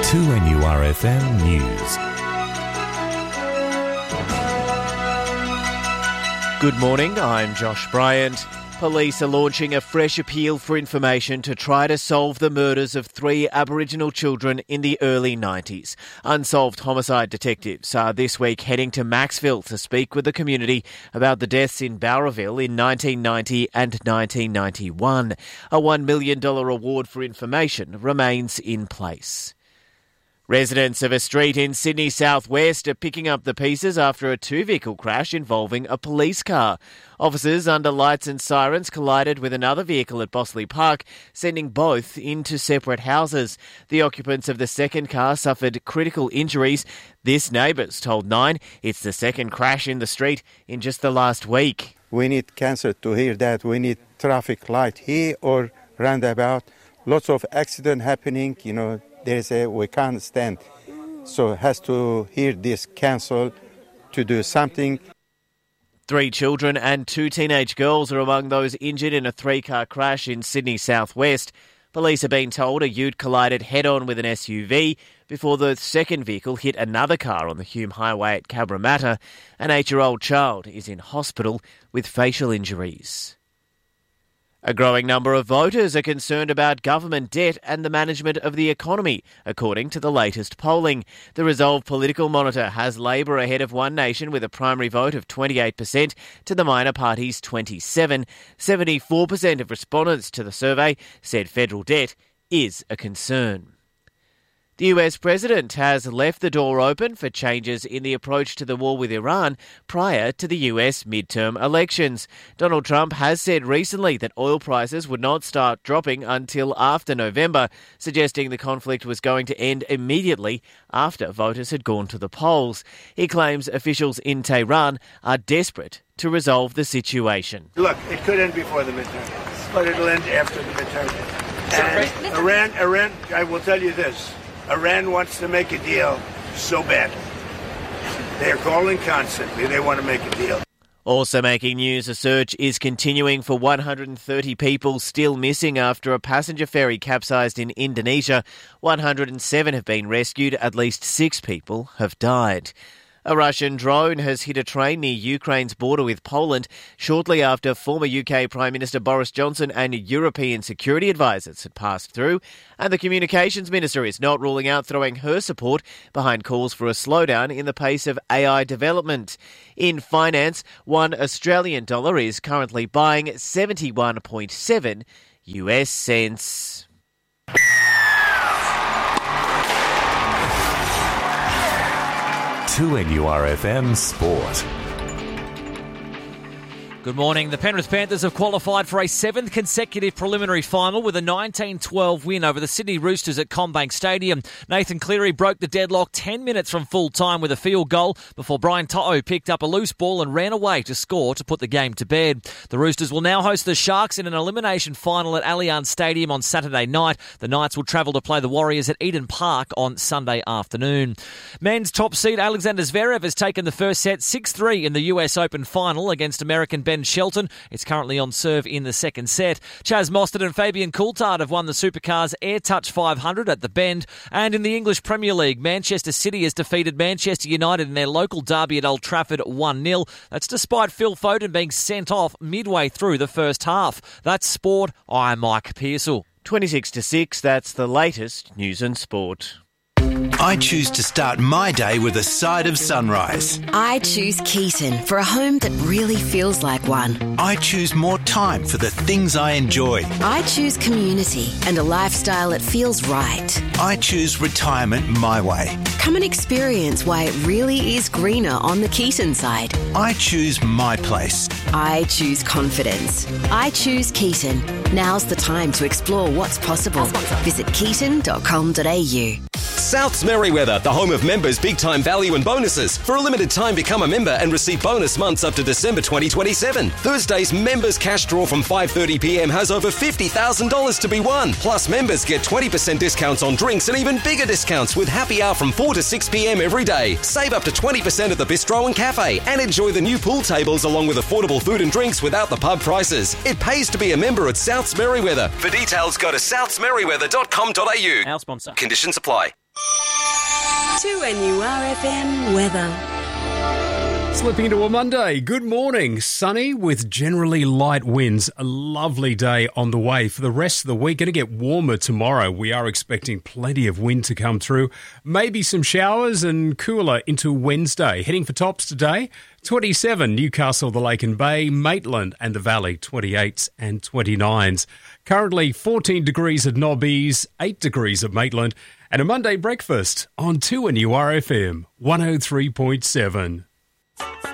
2NURFM News. Good morning, I'm Josh Bryant. Police are launching a fresh appeal for information to try to solve the murders of 3 Aboriginal children in the early 90s. Unsolved homicide detectives are this week heading to Maxville to speak with the community about the deaths in Bowraville in 1990 and 1991. A $1 million award for information remains in place. Residents of a street in Sydney southwest are picking up the pieces after a 2-vehicle crash involving a police car. Officers under lights and sirens collided with another vehicle at Bossley Park, sending both into separate houses. The occupants of the second car suffered critical injuries. This neighbours told Nine it's the second crash in the street in just the last week. We need council to hear that. We need traffic light here or roundabout. Lots of accident happening, we can't stand. So it has to hear this council to do something. 3 children and 2 teenage girls are among those injured in a 3-car crash in Sydney southwest. Police have been told a ute collided head-on with an SUV before the second vehicle hit another car on the Hume Highway at Cabramatta. An 8-year-old child is in hospital with facial injuries. A growing number of voters are concerned about government debt and the management of the economy, according to the latest polling. The Resolve Political Monitor has Labor ahead of One Nation with a primary vote of 28% to the minor parties' 27%. 74% of respondents to the survey said federal debt is a concern. The US president has left the door open for changes in the approach to the war with Iran prior to the US midterm elections. Donald Trump has said recently that oil prices would not start dropping until after November, suggesting the conflict was going to end immediately after voters had gone to the polls. He claims officials in Tehran are desperate to resolve the situation. Look, it could end before the midterm, but it'll end after the midterm. And Iran, I will tell you this. Iran wants to make a deal so bad. They're calling constantly. They want to make a deal. Also making news, a search is continuing for 130 people still missing after a passenger ferry capsized in Indonesia. 107 have been rescued. At least 6 people have died. A Russian drone has hit a train near Ukraine's border with Poland shortly after former UK Prime Minister Boris Johnson and European security advisers had passed through, and the Communications Minister is not ruling out throwing her support behind calls for a slowdown in the pace of AI development. In finance, $1 Australian dollar is currently buying 71.7 US cents. 2NURFM Sport. Good morning. The Penrith Panthers have qualified for a 7th consecutive preliminary final with a 19-12 win over the Sydney Roosters at CommBank Stadium. Nathan Cleary broke the deadlock 10 minutes from full time with a field goal before Brian To'o picked up a loose ball and ran away to score to put the game to bed. The Roosters will now host the Sharks in an elimination final at Allianz Stadium on Saturday night. The Knights will travel to play the Warriors at Eden Park on Sunday afternoon. Men's top seed Alexander Zverev has taken the first set 6-3 in the US Open final against American Ben Shelton. It's currently on serve in the second set. Chaz Mostert and Fabian Coulthard have won the Supercars Air Touch 500 at the Bend. And in the English Premier League, Manchester City has defeated Manchester United in their local derby at Old Trafford 1-0. That's despite Phil Foden being sent off midway through the first half. That's sport. I'm Mike Pearsall. 26-6, that's the latest news and sport. I choose to start my day with a side of sunrise. I choose Keaton for a home that really feels like one. I choose more time for the things I enjoy. I choose community and a lifestyle that feels right. I choose retirement my way. Come and experience why it really is greener on the Keaton side. I choose my place. I choose confidence. I choose Keaton. Now's the time to explore what's possible. Visit keaton.com.au. Souths Merriweather, the home of members' big-time value and bonuses. For a limited time, become a member and receive bonus months up to December 2027. Thursday's members' cash draw from 5:30pm has over $50,000 to be won. Plus, members get 20% discounts on drinks and even bigger discounts with happy hour from 4 to 6pm every day. Save up to 20% at the Bistro and Cafe and enjoy the new pool tables along with affordable food and drinks without the pub prices. It pays to be a member at Souths Merriweather. For details, go to southsmerriweather.com.au. Our sponsor. Conditions apply. 2NURFM weather. Slipping into a Monday. Good morning. Sunny with generally light winds. A lovely day on the way. For the rest of the week, going to get warmer tomorrow. We are expecting plenty of wind to come through. Maybe some showers and cooler into Wednesday. Heading for tops today. 27, Newcastle, the Lake and Bay, Maitland and the Valley, 28s and 29s. Currently 14 degrees at Nobbies, 8 degrees at Maitland, and a Monday breakfast on 2NURFM 103.7.